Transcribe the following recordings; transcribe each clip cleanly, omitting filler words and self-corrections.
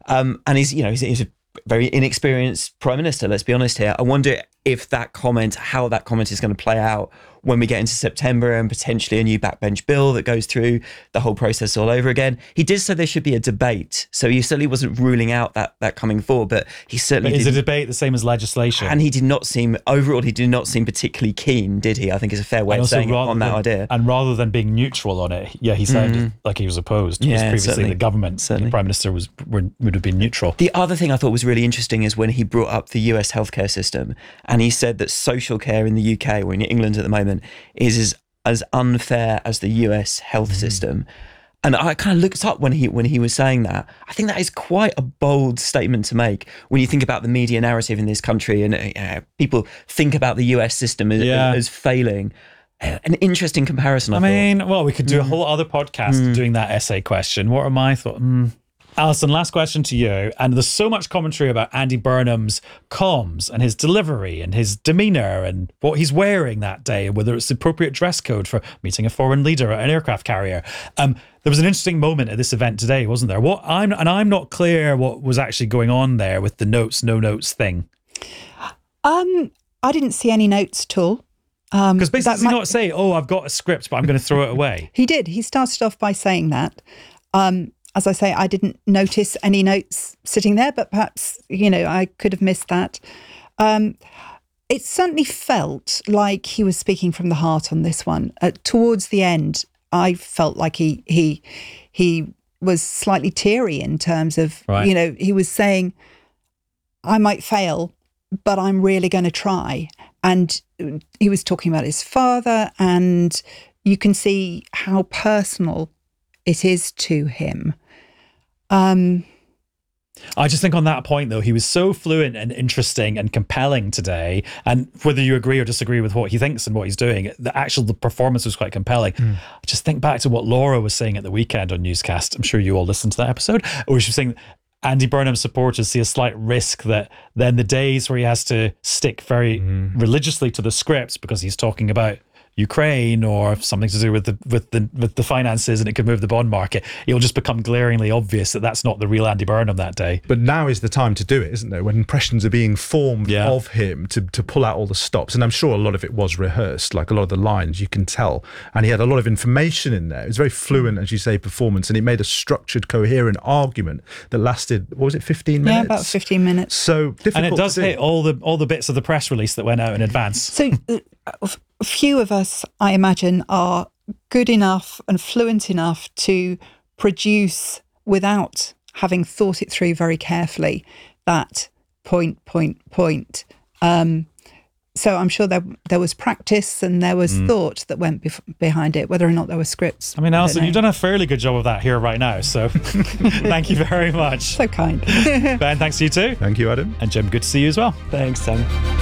And he's a very inexperienced prime minister, let's be honest here. I wonder if how that comment is going to play out when we get into September and potentially a new backbench bill that goes through the whole process all over again. He did say there should be a debate, so he certainly wasn't ruling out that coming forward, but he certainly But is a debate the same as legislation? And he did not seem particularly keen, did he? I think is a fair way of saying it on that idea. And rather than being neutral on it, he sounded like he was opposed. Because previously certainly. the government, the Prime Minister would have been neutral. The other thing I thought was really interesting is when he brought up the US healthcare system, and he said that social care in the UK or in England at the moment is as unfair as the US health system. And I kind of looked up when he was saying that. I think that is quite a bold statement to make when you think about the media narrative in this country, and people think about the US system as failing. An interesting comparison, I thought. We could do a whole other podcast doing that essay question. What are my thoughts? Alison, last question to you. And there's so much commentary about Andy Burnham's comms and his delivery and his demeanour and what he's wearing that day, and whether it's the appropriate dress code for meeting a foreign leader at an aircraft carrier. There was an interesting moment at this event today, wasn't there? I'm not clear what was actually going on there with the no notes thing. I didn't see any notes at all. Because basically, did he not say, I've got a script, but I'm going to throw it away? He did. He started off by saying that. As I say, I didn't notice any notes sitting there, but perhaps, I could have missed that. It certainly felt like he was speaking from the heart on this one. Towards the end, I felt like he was slightly teary in terms of, he was saying, I might fail, but I'm really going to try. And he was talking about his father, and you can see how personal it is to him. I just think on that point, though, he was so fluent and interesting and compelling today. And whether you agree or disagree with what he thinks and what he's doing, the performance was quite compelling. I just think back to what Laura was saying at the weekend on Newscast. I'm sure you all listened to that episode, where she was saying Andy Burnham supporters see a slight risk that then the days where he has to stick very religiously to the scripts because he's talking about Ukraine or something to do with the finances, and it could move the bond market, it'll just become glaringly obvious that that's not the real Andy Burnham that day. But now is the time to do it, isn't there? When impressions are being formed of him to pull out all the stops. And I'm sure a lot of it was rehearsed, like a lot of the lines you can tell. And he had a lot of information in there. It was very fluent, as you say, performance, and he made a structured, coherent argument that lasted, 15 minutes? Yeah, about 15 minutes. So difficult. And it does hit all the bits of the press release that went out in advance. So few of us, I imagine, are good enough and fluent enough to produce, without having thought it through very carefully, that point. So I'm sure there was practice and there was thought that went behind it, whether or not there were scripts. I mean, Alison, you've done a fairly good job of that here right now, so thank you very much. So kind. Ben, thanks to you too. Thank you, Adam. And Jim, good to see you as well. Thanks, Sam.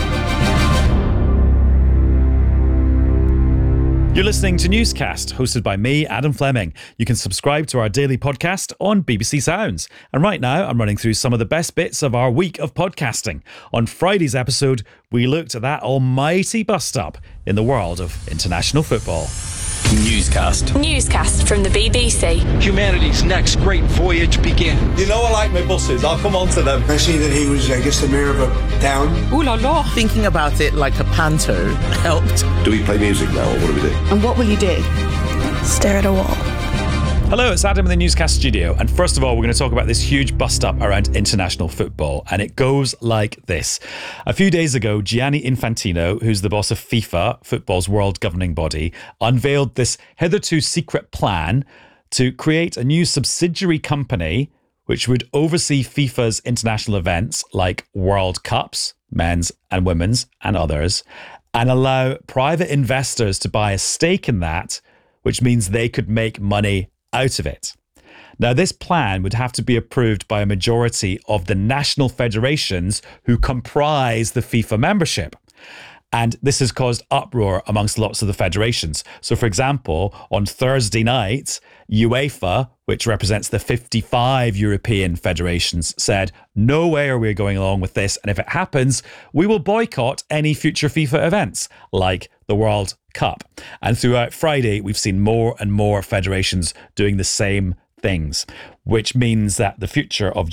You're listening to Newscast, hosted by me, Adam Fleming. You can subscribe to our daily podcast on BBC Sounds. And right now, I'm running through some of the best bits of our week of podcasting. On Friday's episode, we looked at that almighty bust-up in the world of international football. Newscast from the BBC. Humanity's next great voyage begins. You know I like my buses. I'll come on to them. I see that he was, the mayor of a town. Ooh la la. Thinking about it like a panto helped. Do we play music now, or what do we do? And what will you do? Stare at a wall. Hello, it's Adam in the Newscast studio. And first of all, we're going to talk about this huge bust-up around international football. And it goes like this. A few days ago, Gianni Infantino, who's the boss of FIFA, football's world governing body, unveiled this hitherto secret plan to create a new subsidiary company which would oversee FIFA's international events like World Cups, men's and women's, and others, and allow private investors to buy a stake in that, which means they could make money out of it. Now, this plan would have to be approved by a majority of the national federations who comprise the FIFA membership. And this has caused uproar amongst lots of the federations. So, for example, on Thursday night, UEFA, which represents the 55 European federations, said, no way are we going along with this. And if it happens, we will boycott any future FIFA events, like the World Cup. And throughout Friday, we've seen more and more federations doing the same things, which means that the future of